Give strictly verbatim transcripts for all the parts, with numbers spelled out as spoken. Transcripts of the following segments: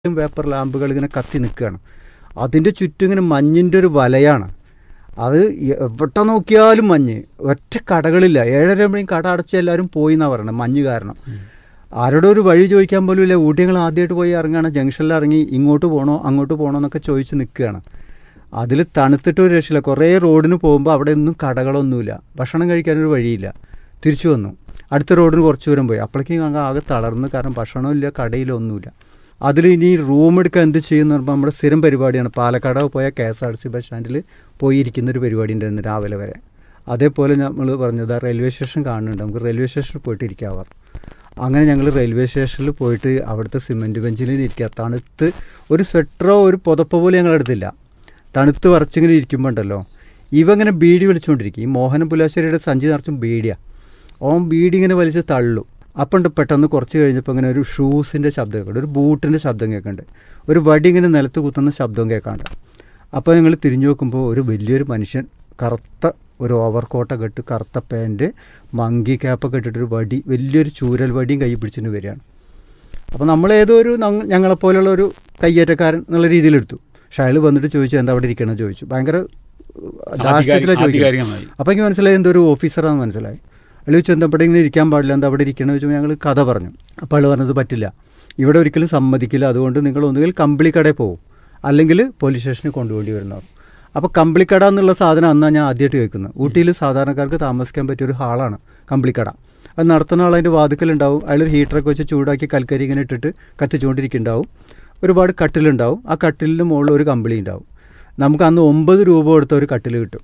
Vapour ലാമ്പുകൾ ഇങ്ങനെ കത്തി നിൽക്കുകയാണ്. അതിൻ്റെ ചുറ്റും ഇങ്ങനെ മഞ്ഞിൻ്റെ ഒരു വലയാണ്. അത് എവിടെ നോക്കിയാലും മഞ്ഞ്, ഒറ്റ കടകളില്ല. ഏഴര മണി കട അടച്ച് എല്ലാവരും പോയി എന്നാണ് പറയണത്, മഞ്ഞ് കാരണം. ആരോടെ ഒരു വഴി ചോദിക്കാൻ പോലും ഇല്ല. ഊട്ടി ഞങ്ങൾ ആദ്യമായിട്ട് പോയി ഇറങ്ങുകയാണ്, ജംഗ്ഷനിൽ ഇറങ്ങി ഇങ്ങോട്ട് പോകണോ അങ്ങോട്ട് പോകണോ എന്നൊക്കെ ചോദിച്ച് നിൽക്കുകയാണ്. അതിൽ തണുത്തിട്ട് ഒരു രക്ഷയില്ല. കുറേ റോഡിന് പോകുമ്പോൾ അവിടെ ഒന്നും കടകളൊന്നുമില്ല, ഭക്ഷണം കഴിക്കാനൊരു വഴിയില്ല. തിരിച്ചു വന്നു, അടുത്ത റോഡിന് കുറച്ച് ദൂരം പോയി. അപ്പോഴേക്കും ഞങ്ങൾ ആകെ തളർന്ന്, കാരണം ഭക്ഷണമില്ല, കടയിലൊന്നുമില്ല. അതിൽ ഇനി റൂം എടുക്കാൻ എന്ത് ചെയ്യുമെന്ന് പറയുമ്പോൾ നമ്മുടെ സ്ഥിരം പരിപാടിയാണ് പാലക്കാട് പോയ K S R T C bus സ്റ്റാൻഡിൽ പോയി ഇരിക്കുന്നൊരു പരിപാടി ഉണ്ടായിരുന്നു രാവിലെ വരെ. അതേപോലെ നമ്മൾ പറഞ്ഞത് റെയിൽവേ സ്റ്റേഷൻ കാണുന്നുണ്ട്, നമുക്ക് റെയിൽവേ സ്റ്റേഷനിൽ പോയിട്ട് ഇരിക്കാവാർ. അങ്ങനെ ഞങ്ങൾ റെയിൽവേ സ്റ്റേഷനിൽ പോയിട്ട് അവിടുത്തെ സിമൻറ്റ് ബെഞ്ചിൽ ഇരിക്കുക. തണുത്ത് ഒരു സ്വെറ്ററോ ഒരു പുതപ്പോ പോലും ഞങ്ങളെടുത്തില്ല. തണുത്ത് വറച്ചിങ്ങനെ ഇരിക്കുമ്പോൾ ഉണ്ടല്ലോ, ഇവ ഇങ്ങനെ ബീഡി വലിച്ചുകൊണ്ടിരിക്കും. ഈ മോഹന പുലാശ്ശേരിയുടെ സഞ്ചി നിറച്ചും ബീഡിയാണ്. ഓൻ ബീഡി ഇങ്ങനെ വലിച്ച് തള്ളു. അപ്പം ഉണ്ട് പെട്ടെന്ന് കുറച്ച് കഴിഞ്ഞപ്പോൾ ഇങ്ങനെ ഒരു ഷൂസിൻ്റെ ശബ്ദം കേൾക്കുന്നുണ്ട്, ഒരു ബൂട്ടിൻ്റെ ശബ്ദം കേൾക്കുന്നുണ്ട്, ഒരു വടി ഇങ്ങനെ നിലത്ത് കുത്തുന്ന ശബ്ദം കേൾക്കാണ്ട്. അപ്പോൾ ഞങ്ങൾ തിരിഞ്ഞു നോക്കുമ്പോൾ ഒരു വലിയൊരു മനുഷ്യൻ, കറുത്ത ഒരു ഓവർ കോട്ടൊക്കെ ഇട്ട്, കറുത്ത പാൻറ്റ്, മങ്കി ക്യാപ്പൊക്കെ ഇട്ടിട്ടൊരു വടി, വലിയൊരു ചൂരൽ വടിയും കൈ പിടിച്ചിട്ട് വരികയാണ്. അപ്പോൾ നമ്മളേതോ ഒരു ഞങ്ങളെപ്പോലുള്ള ഒരു കയ്യേറ്റക്കാരൻ എന്നുള്ള രീതിയിലെടുത്തു. പക്ഷേ അയാൾ വന്നിട്ട് ചോദിച്ചു എന്താ അവിടെ ഇരിക്കണമെന്ന് ചോദിച്ചു. ഭയങ്കര ധാർഷ്ട്യത്തിലാണ് ചോദിക്കുന്നത്. അപ്പോൾ എനിക്ക് മനസ്സിലായി എന്തോ ഒരു ഓഫീസറാണെന്ന് മനസ്സിലായി. അയാൾ ചോദിച്ചു എന്താ ഇവിടെ ഇങ്ങനെ ഇരിക്കാൻ പാടില്ല, എന്താ അവിടെ ഇരിക്കണമെന്ന് ചോദിച്ചാൽ ഞങ്ങൾ കഥ പറഞ്ഞു. അപ്പോൾ അയാൾ പറഞ്ഞത് പറ്റില്ല, ഇവിടെ ഒരിക്കലും സമ്മതിക്കില്ല, അതുകൊണ്ട് നിങ്ങൾ ഒന്നുകിൽ കമ്പിളിക്കടയിൽ പോകും, അല്ലെങ്കിൽ പോലീസ് സ്റ്റേഷനിൽ കൊണ്ടുപോകേണ്ടി വരുന്നതാണ്. അപ്പോൾ കമ്പിളിക്കട എന്നുള്ള സാധനം അന്നാണ് ഞാൻ ആദ്യമായിട്ട് കേൾക്കുന്നത്. ഊട്ടിയിൽ സാധാരണക്കാർക്ക് താമസിക്കാൻ പറ്റിയൊരു ഹാളാണ് കമ്പിളിക്കട. അത് നടത്തുന്ന ആൾ അതിൻ്റെ വാതിക്കലുണ്ടാവും. അയാളൊരു ഹീറ്ററൊക്കെ വെച്ച് ചൂടാക്കി കൽക്കരി ഇങ്ങനെ ഇട്ടിട്ട് കത്തിച്ചുകൊണ്ടിരിക്കുന്നുണ്ടാവും. ഒരുപാട് കട്ടിലുണ്ടാവും. ആ കട്ടിലിന് മുകളിൽ ഒരു കമ്പിളി ഉണ്ടാവും. നമുക്ക് അന്ന് ഒമ്പത് രൂപ കൊടുത്ത ഒരു കട്ടിൽ കിട്ടും.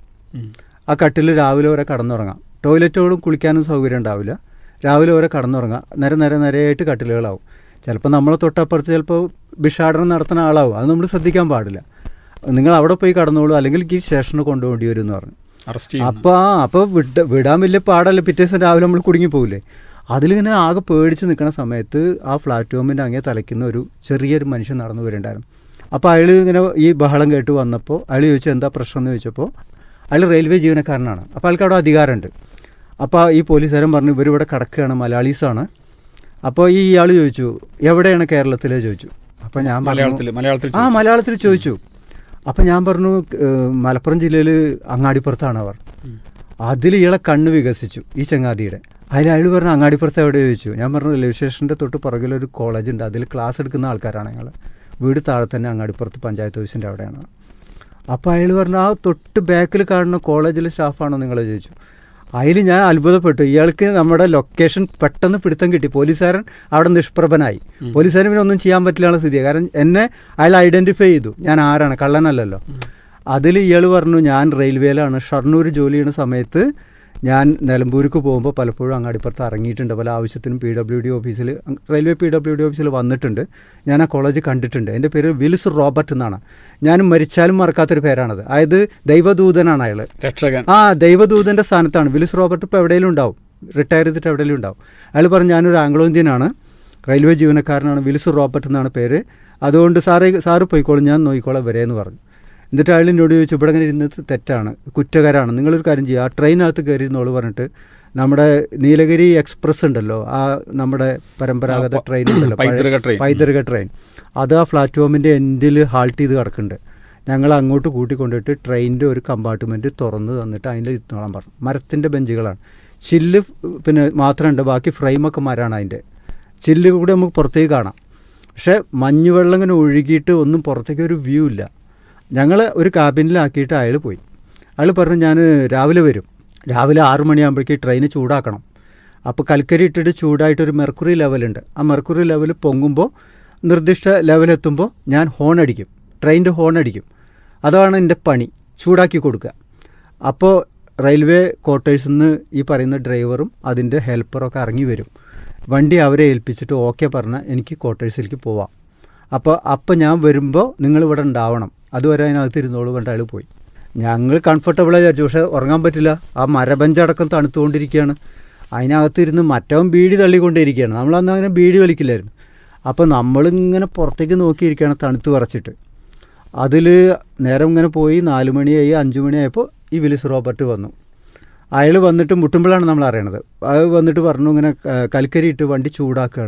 ആ കട്ടിൽ രാവിലെ വരെ കടന്നുറങ്ങാം. ടോയ്ലറ്റുകളും കുളിക്കാനും സൗകര്യം ഉണ്ടാവില്ല. രാവിലെ വരെ കടന്നുറങ്ങാം. നിര നിര നിരയായിട്ട് കട്ടിലുകളാവും. ചിലപ്പോൾ നമ്മളെ തൊട്ടപ്പുറത്ത് ചിലപ്പോൾ ഭിക്ഷാടനം നടത്തുന്ന ആളാവും. അത് നമ്മൾ ശ്രദ്ധിക്കാൻ പാടില്ല. നിങ്ങൾ അവിടെ പോയി കടന്നോളൂ, അല്ലെങ്കിൽ ഈ സ്റ്റേഷനിൽ കൊണ്ടുപോകേണ്ടി വരും എന്ന് പറഞ്ഞു. അപ്പോൾ ആ അപ്പോൾ വിട്ട വിടാൻ വലിയ പാടല്ല. പിറ്റേ ദിവസം രാവിലെ നമ്മൾ കുടുങ്ങി പോകില്ലേ. അതിലിങ്ങനെ ആകെ പേടിച്ച് നിൽക്കുന്ന സമയത്ത് ആ പ്ലാറ്റ്ഫോമിൻ്റെ അങ്ങേ തലയ്ക്കുന്ന ഒരു ചെറിയൊരു മനുഷ്യൻ നടന്നു വരുന്നുണ്ടായിരുന്നു. അപ്പോൾ അയാൾ ഇങ്ങനെ ഈ ബഹളം കേട്ട് വന്നപ്പോൾ അയാൾ ചോദിച്ചു എന്താ പ്രശ്നം എന്ന് ചോദിച്ചപ്പോൾ അയാൾ റെയിൽവേ ജീവനക്കാരനാണ്. അപ്പോൾ അയാൾക്ക് അവിടെ അധികാരമുണ്ട്. അപ്പോൾ ഈ പോലീസുകാരൻ പറഞ്ഞു ഇവരിവിടെ കിടക്കുകയാണ്, മലയാളീസാണ്. അപ്പോൾ ഈ ഇയാൾ ചോദിച്ചു എവിടെയാണ് കേരളത്തിലെ ചോദിച്ചു. അപ്പോൾ ഞാൻ പറഞ്ഞു ആ മലയാളത്തിൽ ചോദിച്ചു. അപ്പം ഞാൻ പറഞ്ഞു മലപ്പുറം ജില്ലയിൽ അങ്ങാടിപ്പുറത്താണ് അവർ. അതിൽ ഇയാളെ കണ്ണ് വികസിച്ചു ഈ ചങ്ങാതിയുടെ. അതിൽ അയാൾ പറഞ്ഞു അങ്ങാടിപ്പുറത്ത് എവിടെ ചോദിച്ചു. ഞാൻ പറഞ്ഞു റെയിൽവേ സ്റ്റേഷൻ്റെ തൊട്ട് പുറകിലൊരു കോളേജ് ഉണ്ട്, അതിൽ ക്ലാസ് എടുക്കുന്ന ആൾക്കാരാണ് ഞങ്ങൾ. വീട് താഴെ തന്നെ അങ്ങാടിപ്പുറത്ത് പഞ്ചായത്ത് ഓഫീസിൻ്റെ അവിടെയാണ്. അപ്പോൾ അയാൾ പറഞ്ഞു ആ തൊട്ട് ബാക്കിൽ കാണുന്ന കോളേജിലെ സ്റ്റാഫാണോ നിങ്ങൾ ചോദിച്ചു. അതിൽ ഞാൻ അത്ഭുതപ്പെട്ടു. ഇയാൾക്ക് നമ്മുടെ ലൊക്കേഷൻ പെട്ടെന്ന് പിടുത്തം കിട്ടി. പോലീസുകാരൻ അവിടെ നിഷ്പ്രഭനായി. പോലീസുകാരൻ പിന്നെ ഒന്നും ചെയ്യാൻ പറ്റില്ല സ്ഥിതി. കാരണം എന്നെ അയാൾ ഐഡൻറ്റിഫൈ ചെയ്തു, ഞാൻ ആരാണ്, കള്ളനല്ലല്ലോ. അതിൽ ഇയാൾ പറഞ്ഞു ഞാൻ റെയിൽവേയിലാണ്, ഷൊർണൂർ ജോലി ചെയ്യുന്ന സമയത്ത് ഞാൻ നിലമ്പൂർക്ക് പോകുമ്പോൾ പലപ്പോഴും അങ്ങാടിപ്പുറത്ത് ഇറങ്ങിയിട്ടുണ്ട്. പല ആവശ്യത്തിനും പി ഡബ്ല്യു ഡി ഓഫീസിൽ, റെയിൽവേ പി ഡബ്ല്യു ഡി ഓഫീസിൽ വന്നിട്ടുണ്ട്. ഞാൻ ആ കോളേജ് കണ്ടിട്ടുണ്ട്. എൻ്റെ പേര് വിൽസ് റോബർട്ട് എന്നാണ്. ഞാൻ മരിച്ചാലും മറക്കാത്തൊരു പേരാണത്. അതായത് ദൈവദൂതനാണ് അയാൾ, രക്ഷകൻ. ആ ദൈവദൂതൻ്റെ സ്ഥാനത്താണ് വിൽസ് റോബർട്ട്. ഇപ്പോൾ എവിടെയെങ്കിലും ഉണ്ടാവും, റിട്ടയർ ചെയ്തിട്ട് എവിടെയെങ്കിലും ഉണ്ടാവും. അയാൾ പറഞ്ഞു ഞാനൊരു ആംഗ്ലോ ഇന്ത്യനാണ്, റെയിൽവേ ജീവനക്കാരനാണ്, വിൽസ് റോബർട്ട് എന്നാണ് പേര്. അതുകൊണ്ട് സാറ് സാറ് പോയിക്കോളും, ഞാൻ നോക്കിക്കോളാം വരെ എന്ന് പറഞ്ഞു. എന്നിട്ട് അയാൾ എന്നോട് ചോദിച്ചു ഇവിടെ ഇങ്ങനെ ഇരുന്നത് തെറ്റാണ്, കുറ്റകരമാണ്, നിങ്ങളൊരു കാര്യം ചെയ്യുക, ആ ട്രെയിനകത്ത് കയറി എന്നോട് പറഞ്ഞിട്ട് നമ്മുടെ നീലഗിരി എക്സ്പ്രസ് ഉണ്ടല്ലോ, ആ നമ്മുടെ പരമ്പരാഗത ട്രെയിൻ ഉണ്ടല്ലോ, പൈതൃക ട്രെയിൻ, അത് ആ പ്ലാറ്റ്ഫോമിൻ്റെ എൻഡിൽ ഹാൾട്ട് ചെയ്ത് കിടക്കുന്നുണ്ട്. ഞങ്ങൾ അങ്ങോട്ട് കൂട്ടിക്കൊണ്ടിട്ട് ട്രെയിനിൻ്റെ ഒരു കമ്പാർട്ട്മെൻറ്റ് തുറന്ന് തന്നിട്ട് അതിൻ്റെ ഇരുന്നോളാൻ പറഞ്ഞു. മരത്തിൻ്റെ ബെഞ്ചുകളാണ്, ചില്ല് പിന്നെ മാത്രമുണ്ട്, ബാക്കി ഫ്രെയിമൊക്കെ മരമാണ്. അതിൻ്റെ ചില്ല് കൂടെ നമുക്ക് പുറത്തേക്ക് കാണാം. പക്ഷേ മഞ്ഞുവെള്ളം ഇങ്ങനെ ഒഴുകിയിട്ട് ഒന്നും പുറത്തേക്ക് ഒരു വ്യൂ ഇല്ല. ഞങ്ങൾ ഒരു ക്യാബിനിലാക്കിയിട്ട് അയാൾ പോയി. അയാൾ പറഞ്ഞു ഞാൻ രാവിലെ വരും, രാവിലെ ആറു മണിയാകുമ്പോഴേക്ക് ട്രെയിന് ചൂടാക്കണം. അപ്പോൾ കൽക്കരി ഇട്ടിട്ട് ചൂടായിട്ടൊരു മെർക്കുറി ലെവലുണ്ട്. ആ മെർക്കുറി ലെവൽ പൊങ്ങുമ്പോൾ നിർദ്ദിഷ്ട ലെവലെത്തുമ്പോൾ ഞാൻ ഹോൺ അടിക്കും, ട്രെയിനിൻ്റെ ഹോൺ അടിക്കും. അതാണ് എൻ്റെ പണി, ചൂടാക്കി കൊടുക്കുക. അപ്പോൾ റെയിൽവേ ക്വാർട്ടേഴ്സിൽ നിന്ന് ഈ പറയുന്ന ഡ്രൈവറും അതിൻ്റെ ഹെൽപ്പറൊക്കെ ഇറങ്ങി വരും. വണ്ടി അവരെ ഏൽപ്പിച്ചിട്ട് ഓക്കെ പറഞ്ഞാൽ എനിക്ക് ക്വാർട്ടേഴ്സിലേക്ക് പോവാം. അപ്പോൾ അപ്പം ഞാൻ വരുമ്പോൾ നിങ്ങളിവിടെ ഉണ്ടാവണം, അതുവരെ അതിനകത്ത് ഇരുന്നോളൂ പറഞ്ഞിട്ട് അയാൾ പോയി. ഞങ്ങൾ കംഫർട്ടബിളായി വിചാരിച്ചു. പക്ഷേ ഉറങ്ങാൻ പറ്റില്ല, ആ മരബെഞ്ചടക്കം തണുത്തുകൊണ്ടിരിക്കുകയാണ്. അതിനകത്തിരുന്ന് മറ്റവൻ ബീഡി തള്ളിക്കൊണ്ടിരിക്കുകയാണ്. നമ്മളന്ന് അങ്ങനെ ബീഡി വലിക്കില്ലായിരുന്നു. അപ്പോൾ നമ്മളിങ്ങനെ പുറത്തേക്ക് നോക്കിയിരിക്കുകയാണ് തണുത്ത് വിറച്ചിട്ട്. അതിൽ നേരം ഇങ്ങനെ പോയി നാല് മണിയായി, അഞ്ച് മണിയായപ്പോൾ ഈ വിൽസ് റോബർട്ട് വന്നു. അയാൾ വന്നിട്ട് മുട്ടുമ്പോഴാണ് നമ്മൾ അറിയണത്. അത് വന്നിട്ട് പറഞ്ഞു ഇങ്ങനെ കൽക്കരി ഇട്ട് വണ്ടി ചൂടാക്കുകയാണ്,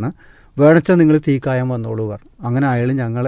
വേണച്ചാൽ നിങ്ങൾ തീക്കായം വന്നോളൂ പറഞ്ഞു. അങ്ങനെ അയാൾ ഞങ്ങളെ